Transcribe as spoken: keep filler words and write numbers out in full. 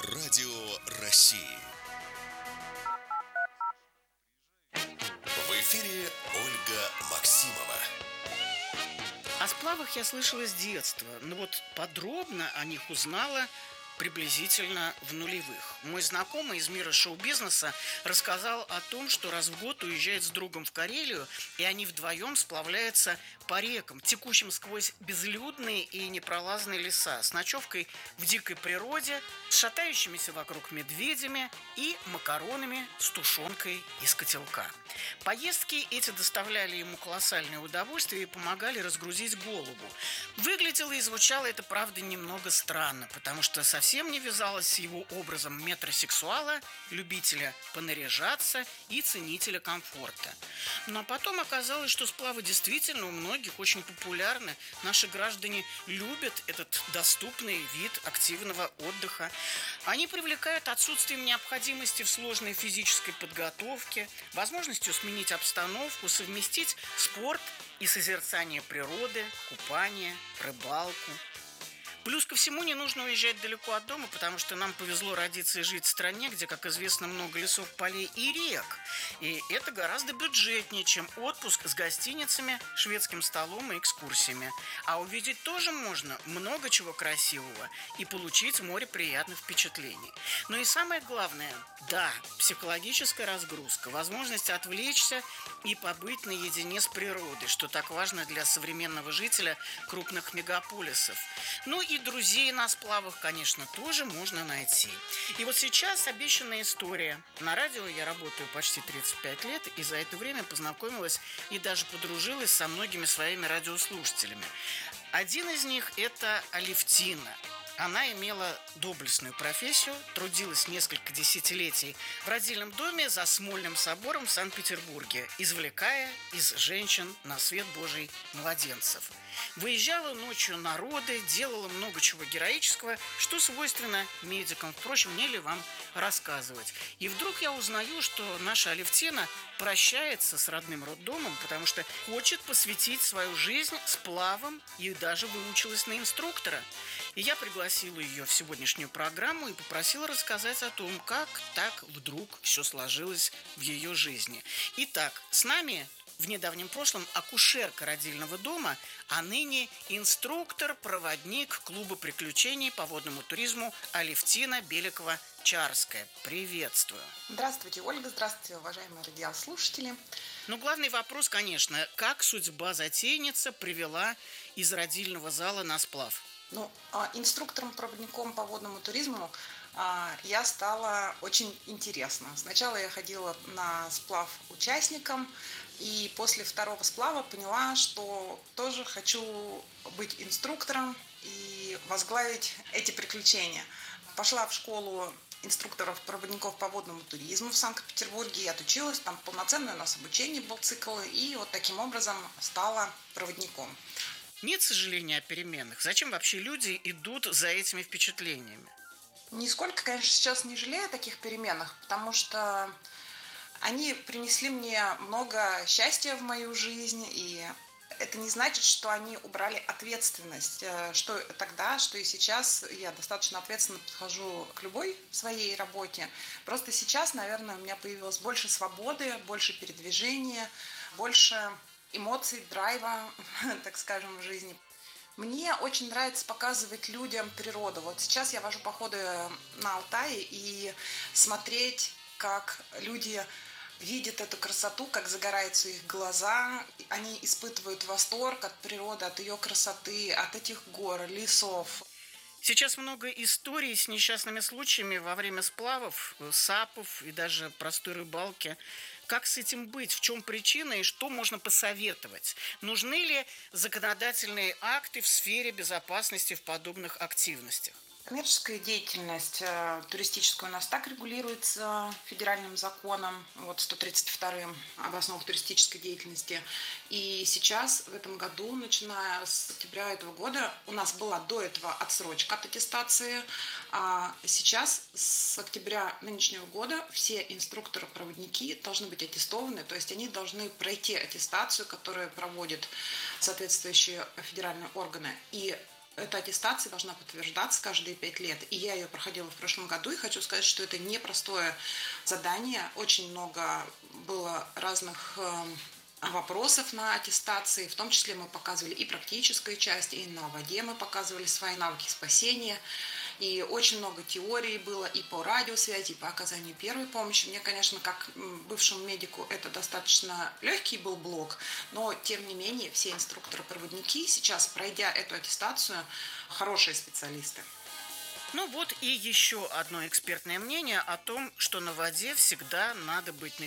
Радио России. В эфире Ольга Максимова. О сплавах я слышала с детства, но вот подробно о них узнала приблизительно в нулевых. Мой знакомый из мира шоу-бизнеса рассказал о том, что раз в год уезжает с другом в Карелию, и они вдвоем сплавляются по рекам, текущим сквозь безлюдные и непролазные леса, с ночевкой в дикой природе, с шатающимися вокруг медведями и макаронами с тушенкой из котелка. Поездки эти доставляли ему колоссальное удовольствие и помогали разгрузить голову. Выглядело и звучало это, правда, немного странно, потому что совсем не вязалось с его образом метросексуала, любителя понаряжаться и ценителя комфорта. Но потом оказалось, что сплавы действительно у многих очень популярны. Наши граждане любят этот доступный вид активного отдыха. Они привлекают отсутствием необходимости в сложной физической подготовке, возможностью сменить обстановку, совместить спорт и созерцание природы, купание, рыбалку. Плюс ко всему не нужно уезжать далеко от дома, потому что нам повезло родиться и жить в стране, где, как известно, много лесов, полей и рек. И это гораздо бюджетнее, чем отпуск с гостиницами, шведским столом и экскурсиями. А увидеть тоже можно много чего красивого и получить море приятных впечатлений. Но и самое главное, да, психологическая разгрузка, возможность отвлечься и побыть наедине с природой, что так важно для современного жителя крупных мегаполисов. Ну и друзей на сплавах, конечно, тоже можно найти. И вот сейчас обещанная история. На радио я работаю почти тридцать пять лет, и за это время познакомилась и даже подружилась со многими своими радиослушателями. Один из них – это Алевтина. Она имела доблестную профессию, трудилась несколько десятилетий в родильном доме за Смольным собором в Санкт-Петербурге, извлекая из женщин на свет Божий младенцев. Выезжала ночью на роды, делала много чего героического, что свойственно медикам. Впрочем, мне ли вам рассказывать? И вдруг я узнаю, что наша Алевтина прощается с родным роддомом, потому что хочет посвятить свою жизнь сплавам и даже выучилась на инструктора. И я пригласила ее в сегодняшнюю программу и попросила рассказать о том, как так вдруг все сложилось в ее жизни. Итак, с нами в недавнем прошлом акушерка родильного дома, а ныне инструктор, проводник клуба приключений по водному туризму Алевтина Беликова-Чарская. Приветствую. Здравствуйте, Ольга. Здравствуйте, уважаемые радиослушатели. Ну, главный вопрос, конечно, как судьба затейница привела из родильного зала на сплав? Ну, инструктором-проводником по водному туризму я стала очень интересно. Сначала я ходила на сплав участником, и после второго сплава поняла, что тоже хочу быть инструктором и возглавить эти приключения. Пошла в школу инструкторов-проводников по водному туризму в Санкт-Петербурге и отучилась. Там полноценное у нас обучение был цикл, и вот таким образом стала проводником. Нет сожаления о переменах? Зачем вообще люди идут за этими впечатлениями? Нисколько, конечно, сейчас не жалею о таких переменах, потому что они принесли мне много счастья в мою жизнь, и это не значит, что они убрали ответственность, что тогда, что и сейчас я достаточно ответственно подхожу к любой своей работе. Просто сейчас, наверное, у меня появилось больше свободы, больше передвижения, больше эмоций, драйва, так скажем, в жизни. Мне очень нравится показывать людям природу. Вот сейчас я вожу походы на Алтае и смотреть, как люди видят эту красоту, как загораются их глаза. Они испытывают восторг от природы, от ее красоты, от этих гор, лесов. Сейчас много историй с несчастными случаями во время сплавов, сапов и даже простой рыбалки. Как с этим быть? В чем причина и что можно посоветовать? Нужны ли законодательные акты в сфере безопасности в подобных активностях? Коммерческая деятельность э, туристическая у нас так регулируется федеральным законом, вот сто тридцать вторым об основах туристической деятельности. И сейчас, в этом году, начиная с октября этого года, у нас была до этого отсрочка от аттестации, а сейчас, с октября нынешнего года, все инструкторы-проводники должны быть аттестованы, то есть они должны пройти аттестацию, которую проводят соответствующие федеральные органы. И Эта аттестация должна подтверждаться каждые пять лет. И я ее проходила в прошлом году. И хочу сказать, что это непростое задание. Очень много было разных э, вопросов на аттестации. В том числе мы показывали и практическую часть, и на воде мы показывали свои навыки спасения. И очень много теорий было и по радиосвязи, и по оказанию первой помощи. Мне, конечно, как бывшему медику, это достаточно легкий был блок, но, тем не менее, все инструкторы-проводники сейчас, пройдя эту аттестацию, хорошие специалисты. Ну вот и еще одно экспертное мнение о том, что на воде всегда надо быть